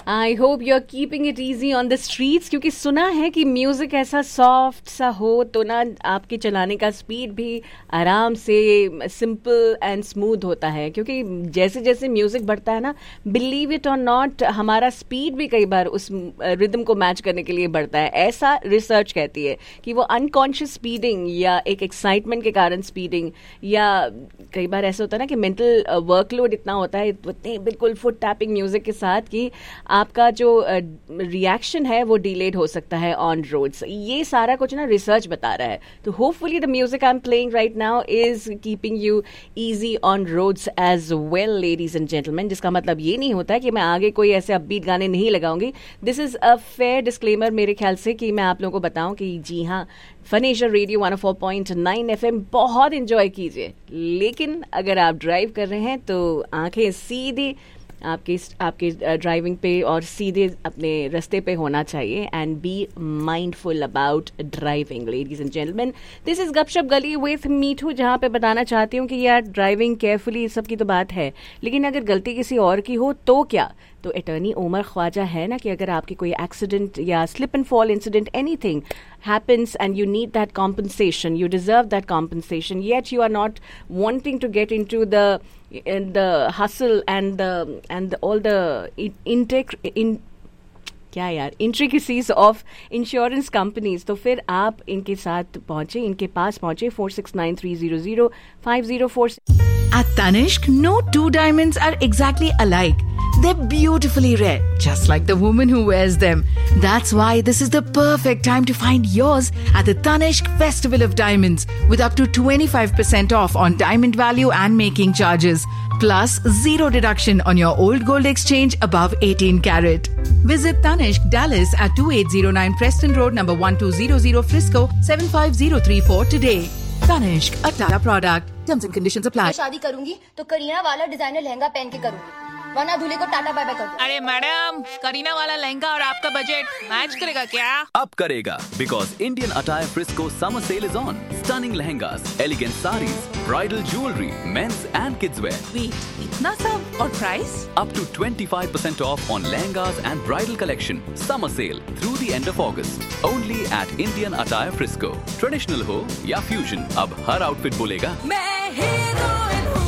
I hope you are keeping it easy on the streets, क्योंकि सुना है कि म्यूजिक ऐसा सॉफ्ट सा हो तो ना आपके चलाने का स्पीड भी आराम से सिंपल एंड स्मूथ होता है, क्योंकि जैसे जैसे म्यूजिक बढ़ता है ना, बिलीव इट और नॉट, हमारा स्पीड भी कई बार उस रिदम को मैच करने के लिए बढ़ता है। ऐसा रिसर्च कहती है कि वो अनकॉन्शियस स्पीडिंग या एक एक्साइटमेंट के कारण स्पीडिंग, या कई बार ऐसा होता है ना कि मेंटल वर्कलोड इतना होता है उतने बिल्कुल फुट टैपिंग म्यूजिक के साथ कि आपका जो रिएक्शन है वो डिलेड हो सकता है ऑन रोड्स। ये सारा कुछ ना रिसर्च बता रहा है। तो hopefully the music I am playing right now is keeping you easy on roads as well, ladies and gentleman, जिसका मतलब ये नहीं होता है कि मैं आगे कोई ऐसे अपबीट गाने नहीं लगाऊंगी। This is a fair disclaimer मेरे ख्याल से कि मैं आप लोगों को बताऊं कि जी हाँ, फनेश्वर रेडियो 104.9 FM बहुत इंजॉय कीजिए, लेकिन अगर आप ड्राइव कर रहे हैं तो आंखें सीधी आपके ड्राइविंग पे और सीधे अपने रास्ते पे होना चाहिए। And be mindful about driving, ladies and gentleman. This is गपशप गली विथ मीठू, जहाँ पे बताना चाहती हूँ कि यार ड्राइविंग केयरफुली सब की तो बात है, लेकिन अगर गलती किसी और की हो तो क्या? तो अटॉर्नी उमर ख्वाजा है ना कि अगर आपकी कोई एक्सीडेंट या slip and fall incident anything happens and you need that compensation, you deserve that compensation, yet you are not wanting to get into the hustle and all the intricacies of insurance companies, तो फिर आप इनके साथ पहुंचे, इनके पास पहुंचे 4693005046। At Tanishq, no two diamonds are exactly alike. They're beautifully rare, just like the woman who wears them. That's why this is the perfect time to find yours at the Tanishq Festival of Diamonds, with up to 25% off on diamond value and making charges, plus 0 deduction on your old gold exchange above 18 carat. Visit Tanishq Dallas at 2809 Preston Road, number 1200 Frisco 75034 today. Tanishq, a Tata product. Terms and conditions apply. मैं शादी करूंगी तो करीना वाला designer lehenga पहन के करूंगी, वरना दूल्हे को टाटा बाय बाय कर दो। अरे मैडम, करीना वाला लहंगा और आपका बजट मैच करेगा क्या? अब करेगा, because Indian Attire Frisco summer sale is on. Stunning lehengas, elegant sarees, bridal jewelry, men's and kids wear. Wait, इतना सब और price? Up to 25% off on lehengas and bridal collection. Summer sale through the end of August. Only at Indian Attire Frisco. Traditional हो या fusion, अब हर outfit बोलेगा मैं heroine हूँ।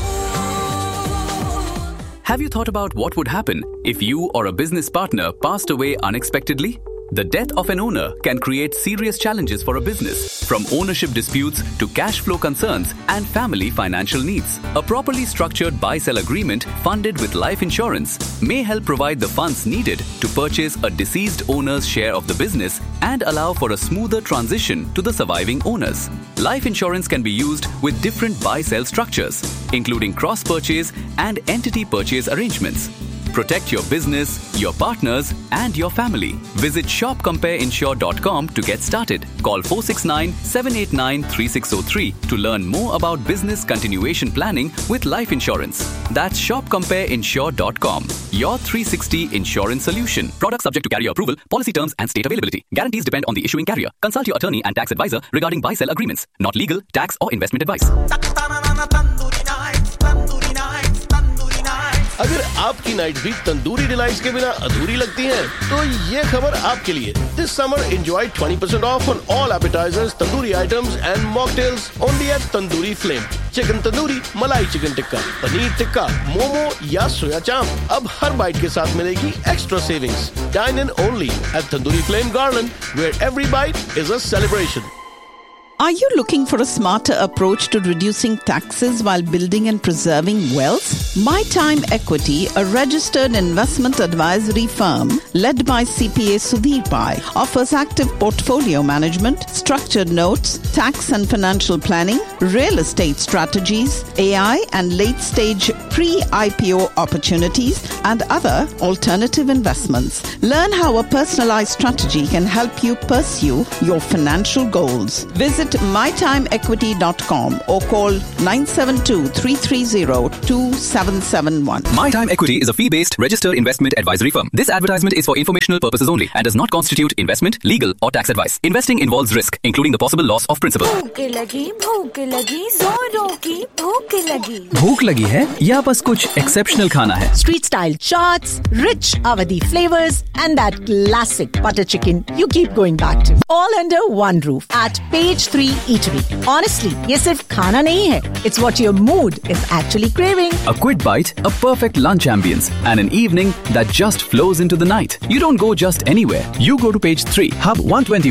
Have you thought about what would happen if you or a business partner passed away unexpectedly? The death of an owner can create serious challenges for a business, from ownership disputes to cash flow concerns and family financial needs. A properly structured buy-sell agreement funded with life insurance may help provide the funds needed to purchase a deceased owner's share of the business and allow for a smoother transition to the surviving owners. Life insurance can be used with different buy-sell structures, including cross-purchase and entity purchase arrangements. Protect your business, your partners, and your family. Visit shopcompareinsure.com to get started. Call 469-789-3603 to learn more about business continuation planning with life insurance. That's shopcompareinsure.com. Your 360 insurance solution. Product subject to carrier approval, policy terms and state availability. Guarantees depend on the issuing carrier. Consult your attorney and tax advisor regarding buy-sell agreements. Not legal, tax or investment advice. अगर आपकी night भी tandoori delights के बिना अधूरी लगती है, तो ये खबर आपके लिए। This summer enjoy 20% off on all appetizers, tandoori items and mocktails only at Tandoori Flame. Chicken tandoori, मलाई चिकन टिक्का, पनीर टिक्का, मोमो या सोया चाप, अब हर बाइट के साथ मिलेगी extra savings. Dine in only at Tandoori Flame Garland, where every bite is a celebration. Are you looking for a smarter approach to reducing taxes while building and preserving wealth? My Time Equity, a registered investment advisory firm led by CPA Sudhir Pai, offers active portfolio management, structured notes, tax and financial planning, real estate strategies, AI and late-stage pre-IPO opportunities, and other alternative investments. Learn how a personalized strategy can help you pursue your financial goals. Visit mytimeequity.com or call 972-330-27 771. My Time Equity is a fee-based registered investment advisory firm. This advertisement is for informational purposes only and does not constitute investment, legal or tax advice. Investing involves risk, including the possible loss of principal. भूख लगी जोरों की भूख लगी। भूख लगी है या बस कुछ एक्सेप्शनल खाना है? Street style chaats, rich Awadhi flavors and that classic butter chicken you keep going back to. All under one roof at Page 3 Eatery. Honestly, ये सिर्फ खाना नहीं है. It's what your mood is actually craving. A quick bite, a perfect lunch ambience, and an evening that just flows into the night. You don't go just anywhere. You go to Page 3, Hub 120